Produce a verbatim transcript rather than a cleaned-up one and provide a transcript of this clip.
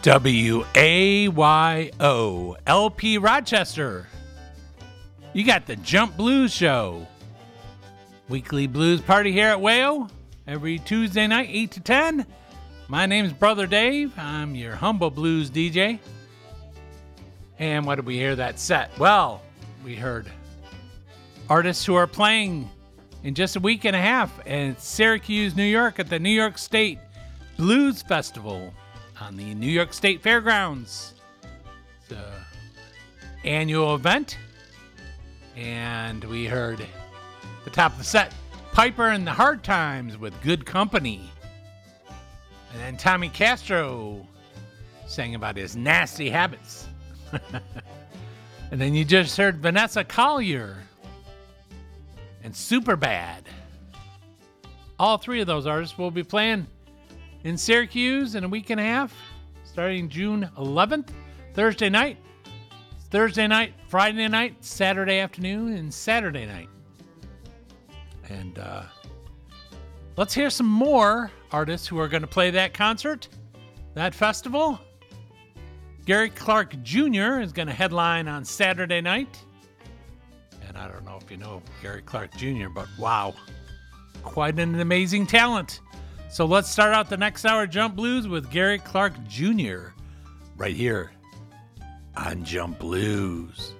W A Y O, L P Rochester. You got the Jump Blues Show. Weekly blues party here at Wayo. Every Tuesday night, eight to ten. My name's Brother Dave. I'm your humble blues D J. And what did we hear that set? Well, we heard artists who are playing in just a week and a half in Syracuse, New York at the New York State Blues Festival on the New York State Fairgrounds. It's an annual event. And we heard the top of the set, Piper and the Hard Times with Good Company. And then Tommy Castro sang about his nasty habits. And then you just heard Vanessa Collier and Superbad. All three of those artists will be playing in Syracuse in a week and a half, starting June eleventh, Thursday night. It's Thursday night, Friday night, Saturday afternoon, and Saturday night. And uh, let's hear some more artists who are going to play that concert, that festival. Gary Clark Junior is going to headline on Saturday night. And I don't know if you know Gary Clark Junior, but wow, quite an amazing talent. So let's start out the next hour Jump Blues with Gary Clark Junior right here on Jump Blues.